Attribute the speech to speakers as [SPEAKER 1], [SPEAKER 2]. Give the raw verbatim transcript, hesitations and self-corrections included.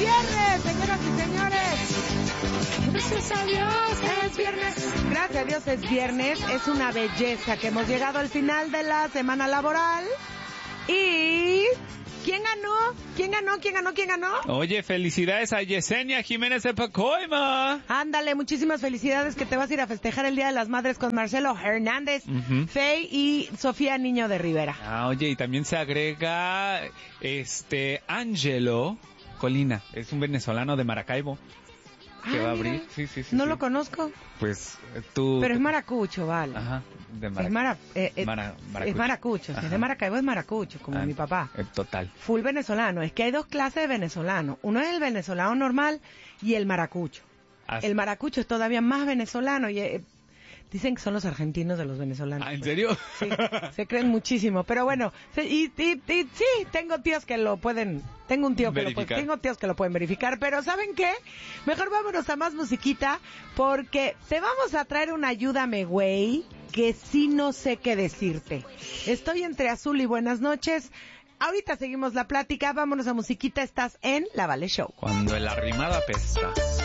[SPEAKER 1] viernes, señoras y señores. Gracias a Dios es viernes. Gracias a Dios es viernes. Es una belleza que hemos llegado al final de la semana laboral. Y... ¿quién ganó? ¿Quién ganó? ¿Quién ganó? ¿Quién ganó?
[SPEAKER 2] Oye, felicidades a Yesenia Jiménez de Pacoima.
[SPEAKER 1] Ándale, muchísimas felicidades, que te vas a ir a festejar el Día de las Madres con Marcelo Hernández, uh-huh. Fey y Sofía Niño de Rivera.
[SPEAKER 2] Ah, oye, y también se agrega este Ángelo Colina, es un venezolano de Maracaibo. Que
[SPEAKER 1] ah,
[SPEAKER 2] va a abrir.
[SPEAKER 1] Mira.
[SPEAKER 2] Sí, sí, sí.
[SPEAKER 1] No
[SPEAKER 2] sí.
[SPEAKER 1] lo conozco.
[SPEAKER 2] Pues tú.
[SPEAKER 1] Pero es maracucho, vale.
[SPEAKER 2] Ajá. De Marac...
[SPEAKER 1] Es, mara... eh, eh,
[SPEAKER 2] Mara... maracucho.
[SPEAKER 1] Es maracucho. Si es de Maracaibo es maracucho, como
[SPEAKER 2] ah,
[SPEAKER 1] mi papá.
[SPEAKER 2] Eh, total.
[SPEAKER 1] Full venezolano. Es que hay dos clases de venezolano. Uno es el venezolano normal y el maracucho. Así. El maracucho es todavía más venezolano y eh, dicen que son los argentinos de los venezolanos.
[SPEAKER 2] ¿Ah, en serio?
[SPEAKER 1] Sí, se creen muchísimo. Pero bueno, y, y, y sí, tengo tíos que lo pueden... Tengo un tío que lo puede, tengo tíos que lo pueden verificar, pero ¿saben qué? Mejor vámonos a más musiquita, porque te vamos a traer una ayúdame, güey, que sí no sé qué decirte. Estoy entre azul y buenas noches. Ahorita seguimos la plática, vámonos a musiquita, estás en La Vale Show.
[SPEAKER 2] Cuando el arrimado apesta.